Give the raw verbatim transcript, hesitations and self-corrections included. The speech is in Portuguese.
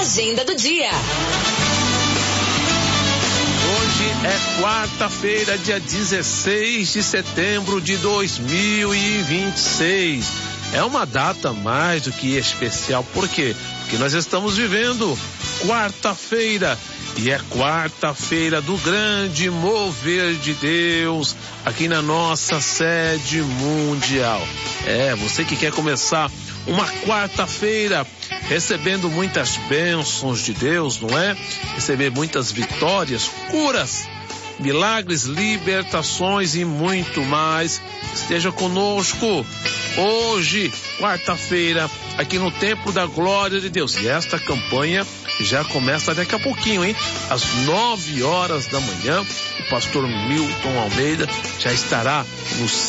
agenda do dia. Hoje é quarta-feira, dia dezesseis de setembro de dois mil e vinte e seis. É uma data mais do que especial. Por quê? Porque nós estamos vivendo quarta-feira. E é quarta-feira do grande mover de Deus aqui na nossa sede mundial. É, você que quer começar uma quarta-feira recebendo muitas bênçãos de Deus, não é? Receber muitas vitórias, curas, milagres, libertações e muito mais. Esteja conosco hoje, quarta-feira, aqui no Templo da Glória de Deus. E esta campanha já começa daqui a pouquinho, hein? Às nove horas da manhã, o pastor Milton Almeida já estará no